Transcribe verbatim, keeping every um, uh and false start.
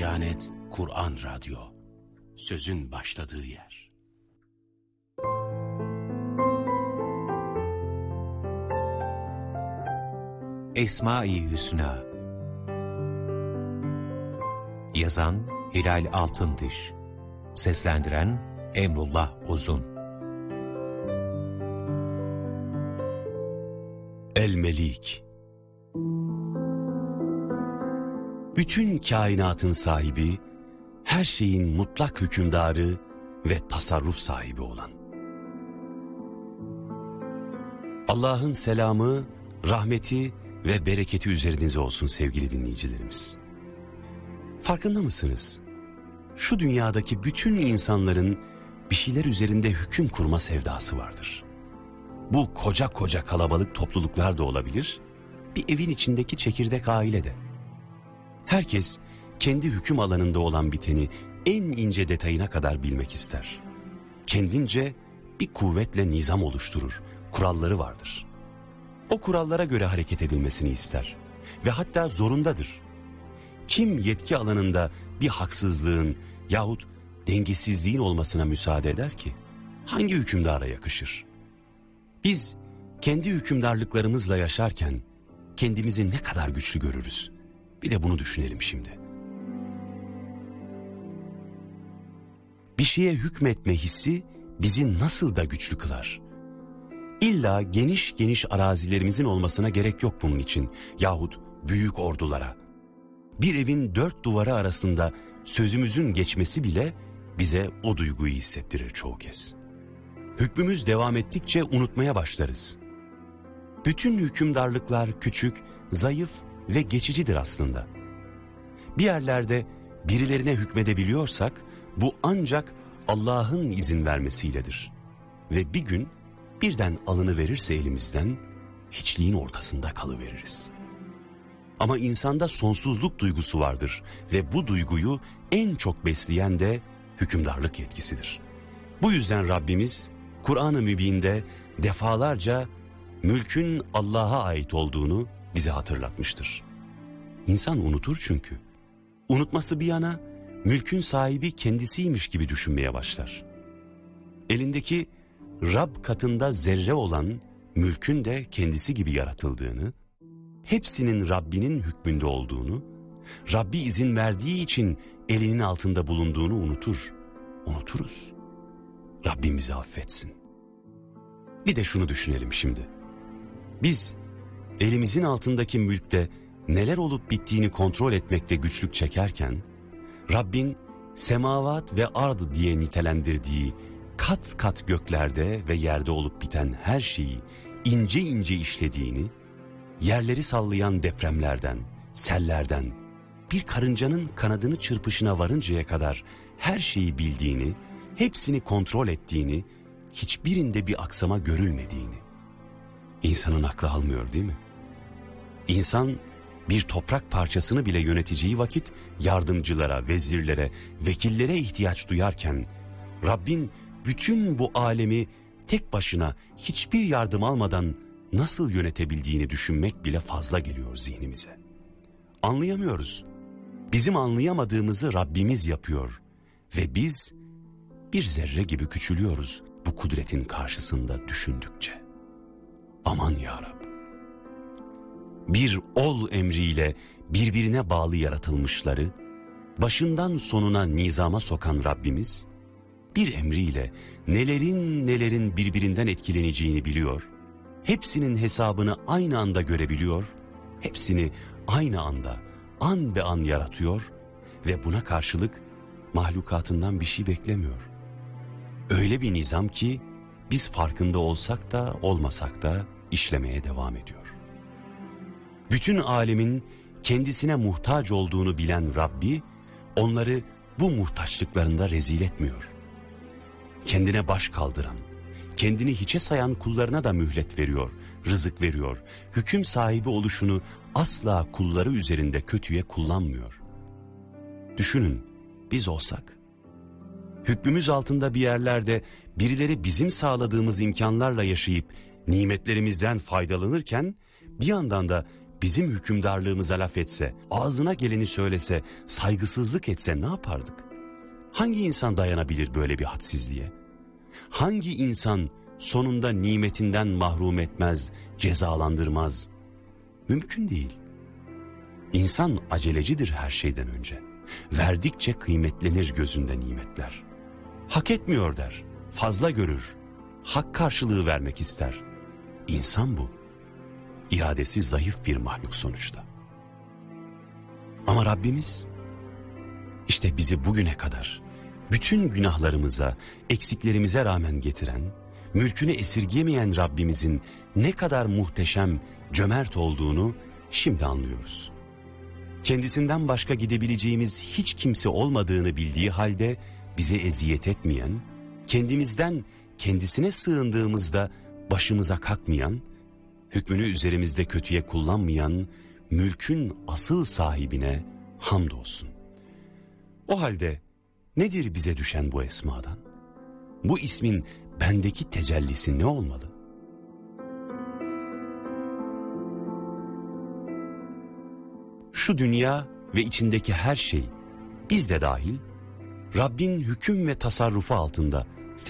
Diyanet Kur'an Radyo, sözün başladığı yer. Esma-i Hüsna. Yazan Hilal Altındiş, seslendiren Emrullah Uzun. El-Melik. Bütün kainatın sahibi, her şeyin mutlak hükümdarı ve tasarruf sahibi olan. Allah'ın selamı, rahmeti ve bereketi üzerinize olsun sevgili dinleyicilerimiz. Farkında mısınız? Şu dünyadaki bütün insanların bir şeyler üzerinde hüküm kurma sevdası vardır. Bu koca koca kalabalık topluluklar da olabilir, bir evin içindeki çekirdek aile de. Herkes kendi hüküm alanında olan biteni en ince detayına kadar bilmek ister. Kendince bir kuvvetle nizam oluşturur, kuralları vardır. O kurallara göre hareket edilmesini ister ve hatta zorundadır. Kim yetki alanında bir haksızlığın yahut dengesizliğin olmasına müsaade eder ki? Hangi hükümdara yakışır? Biz kendi hükümdarlıklarımızla yaşarken kendimizi ne kadar güçlü görürüz? Bir de bunu düşünelim şimdi. Bir şeye hükmetme hissi bizi nasıl da güçlü kılar? İlla geniş geniş arazilerimizin olmasına gerek yok bunun için yahut büyük ordulara. Bir evin dört duvarı arasında sözümüzün geçmesi bile bize o duyguyu hissettirir çoğu kez. Hükmümüz devam ettikçe unutmaya başlarız. Bütün hükümdarlıklar küçük, zayıf ve geçicidir aslında. Bir yerlerde birilerine hükmedebiliyorsak bu ancak Allah'ın izin vermesiyledir. Ve bir gün birden alınıverirse elimizden hiçliğin ortasında kalıveririz. Ama insanda sonsuzluk duygusu vardır ve bu duyguyu en çok besleyen de hükümdarlık yetkisidir. Bu yüzden Rabbimiz Kur'an-ı Mübin'de defalarca mülkün Allah'a ait olduğunu bize hatırlatmıştır. İnsan unutur çünkü. Unutması bir yana mülkün sahibi kendisiymiş gibi düşünmeye başlar. Elindeki Rab katında zerre olan mülkün de kendisi gibi yaratıldığını, hepsinin Rabbinin hükmünde olduğunu, Rabbi izin verdiği için elinin altında bulunduğunu unutur. Unuturuz. Rabbim bizi affetsin. Bir de şunu düşünelim şimdi. Biz elimizin altındaki mülkte neler olup bittiğini kontrol etmekte güçlük çekerken, Rabbin semavat ve ard diye nitelendirdiği kat kat göklerde ve yerde olup biten her şeyi ince ince işlediğini, yerleri sallayan depremlerden, sellerden, bir karıncanın kanadını çırpışına varıncaya kadar her şeyi bildiğini, hepsini kontrol ettiğini, hiçbirinde bir aksama görülmediğini. İnsanın aklı almıyor değil mi? İnsan bir toprak parçasını bile yöneteceği vakit yardımcılara, vezirlere, vekillere ihtiyaç duyarken, Rabbin bütün bu alemi tek başına hiçbir yardım almadan nasıl yönetebildiğini düşünmek bile fazla geliyor zihnimize. Anlayamıyoruz. Bizim anlayamadığımızı Rabbimiz yapıyor ve biz bir zerre gibi küçülüyoruz bu kudretin karşısında düşündükçe. Aman ya Rab. Bir ol emriyle birbirine bağlı yaratılmışları, başından sonuna nizama sokan Rabbimiz, bir emriyle nelerin nelerin birbirinden etkileneceğini biliyor, hepsinin hesabını aynı anda görebiliyor, hepsini aynı anda, an be an yaratıyor ve buna karşılık mahlukatından bir şey beklemiyor. Öyle bir nizam ki biz farkında olsak da olmasak da işlemeye devam ediyor. Bütün alemin kendisine muhtaç olduğunu bilen Rabbi, onları bu muhtaçlıklarında rezil etmiyor. Kendine baş kaldıran, kendini hiçe sayan kullarına da mühlet veriyor, rızık veriyor. Hüküm sahibi oluşunu asla kulları üzerinde kötüye kullanmıyor. Düşünün, biz olsak, hükmümüz altında bir yerlerde birileri bizim sağladığımız imkanlarla yaşayıp nimetlerimizden faydalanırken, bir yandan da bizim hükümdarlığımıza laf etse, ağzına geleni söylese, saygısızlık etse ne yapardık? Hangi insan dayanabilir böyle bir hadsizliğe? Hangi insan sonunda nimetinden mahrum etmez, cezalandırmaz? Mümkün değil. İnsan acelecidir her şeyden önce. Verdikçe kıymetlenir gözünde nimetler. Hak etmiyor der, fazla görür. Hak karşılığı vermek ister. İnsan bu. İradesi zayıf bir mahluk sonuçta. Ama Rabbimiz işte bizi bugüne kadar bütün günahlarımıza, eksiklerimize rağmen getiren, mülkünü esirgemeyen Rabbimizin ne kadar muhteşem, cömert olduğunu şimdi anlıyoruz. Kendisinden başka gidebileceğimiz hiç kimse olmadığını bildiği halde bize eziyet etmeyen, kendimizden kendisine sığındığımızda başımıza kalkmayan, hükmünü üzerimizde kötüye kullanmayan mülkün asıl sahibine hamdolsun. O halde nedir bize düşen bu esmadan? Bu ismin bendeki tecellisi ne olmalı? Şu dünya ve içindeki her şey, biz de dahil, Rabbin hüküm ve tasarrufu altında